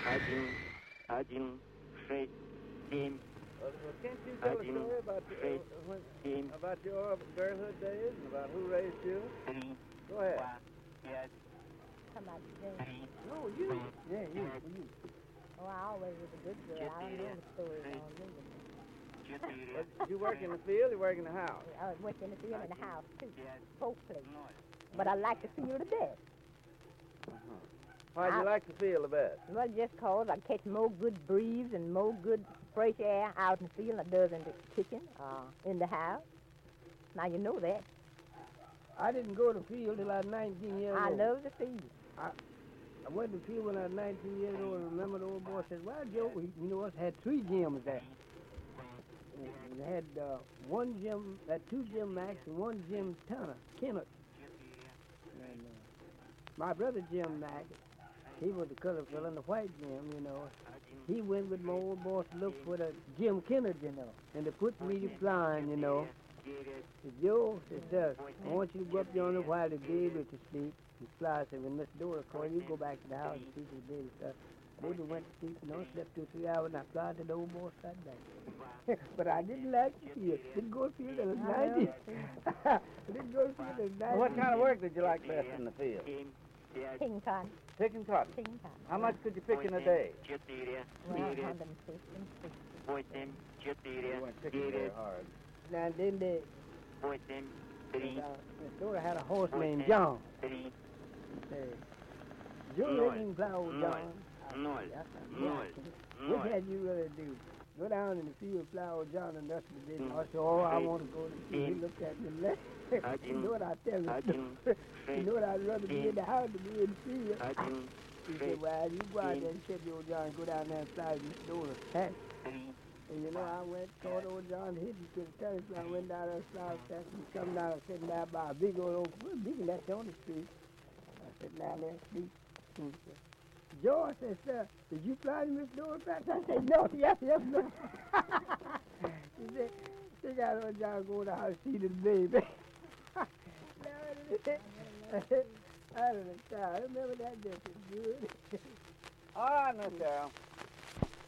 1, 1, 6, 7, Well, can't you tell a story about about your girlhood days and about who raised you? 3, Go ahead. 4, Come on, Jane. No, you. Yeah, you. Oh, I always was a good girl. I don't know the stories on me. Did you work in the field or work in the house? I was working in the field in the house, too. Both places. But I like the field the best. Why'd you like the field the best? Well, just 'cause I catch more good breeze and more good fresh air out in the field than I does in the kitchen or in the house. Now, you know that. I didn't go to the field till I was 19 years old. I love the field. I went to the field when I was 19 years old, and remember the old boy said, well, Joe, you know, us had 3 gyms there. We had one gym, two Jim Max and one Jim Kenneth. And my brother Jim Max, he was the colored fellow in the white gym, you know. He went with my old boss to look for the Jim Kenneth, you know, and to put me to flying, you know. Said, Joe, said, I want you to go up yonder while the baby to sleep. He flies, said, when Miss Dora called, you go back to the house and see the baby stuff. Baby went to sleep, you know, slept 2 or 3 hours, and I flied to the old boy sat back. But I didn't like the field. Didn't go to the field till I was 90. Didn't go to the field till I was 90. What kind of work did you like best in the field? Picking cotton. Picking cotton. Picking cotton. How much could you pick in a day? Well, 150 and 60. You weren't picking very hard. Now, then they, Three, Miss Dora had a horse named John. three, Joe Nol. didn't plow with John. Nol. Nol. What had you really do? Go down in the field, plow with John, and that's what they did. I said, oh, I want to go to the field. He looked at me and left. You know what I tell you? You know what I'd rather be in the house than be in the field. He said, well, you go out there and check your old John, go down there and fly with Miss Dora's hat. And you know, I went, caught old John, hit him to the terrace, and I went down there and fly fast, and come down and sitting down by a big old oak, well, big that's on the street. I sat down there and sleep. And he said, George said, sir, did you fly to Miss Dora's hat? I said, no, yes, no. He said, they got old John go to the house see the baby. I don't know, I remember that day, it was good. All right, Miss Carol.